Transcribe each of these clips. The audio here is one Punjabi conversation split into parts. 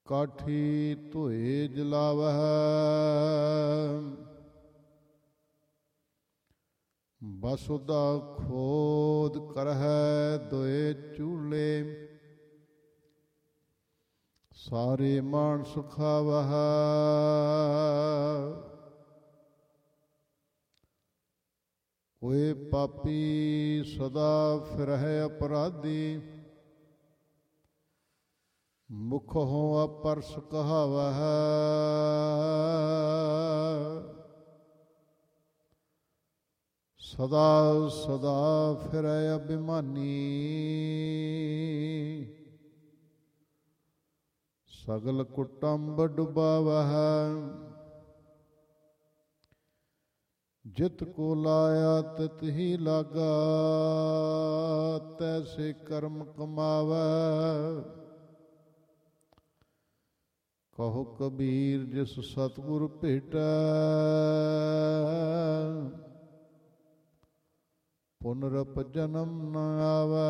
ਕਾਠੀ ਧੋਏ ਜਲਾਵਹਿ, ਬਸੁਦਾ ਖੋਦ ਕਰਹਿ ਦੋਏ ਚੂਲੇ, ਸਾਰੇ ਮਾਨ ਸੁਖਾਵਹਿ। ਹੋਏ ਪਾਪੀ ਸਦਾ ਫਿਰਹਿ ਅਪਰਾਧੀ, ਮੁਖੋਂ ਅਪਰਸ ਕਹਾਵਹਿ। ਸਦਾ ਸਦਾ ਫਿਰੈ ਅਭਿਮਾਨੀ, ਸਗਲ ਕੁਟੰਬ ਡੁਬਾਵਹਿ। ਜਿਤ ਕੋ ਲਾਇਆ ਤਿਤ ਹੀ ਲਾਗਾ, ਤੈਸੇ ਕਰਮ ਕਮਾਵੈ। ਕਹੋ ਕਬੀਰ ਜਿਸ ਸਤਿਗੁਰ ਭੇਟੈ, ਪੁਨਰਪ ਜਨਮ ਨ ਆਵੈ।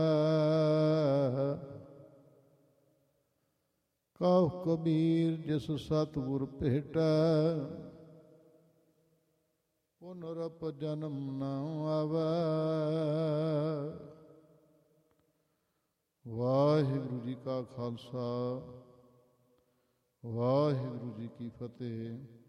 ਕਹੋ ਕਬੀਰ ਜਿਸ ਸਤਿਗੁਰ ਭੇਟੈ, ਪੁਨਰਪ ਜਨਮ ਨ ਆਵੈ। ਵਾਹਿਗੁਰੂ ਜੀ ਕਾ ਖਾਲਸਾ, ਵਾਹਿਗੁਰੂ ਜੀ ਕੀ ਫਤਿਹ।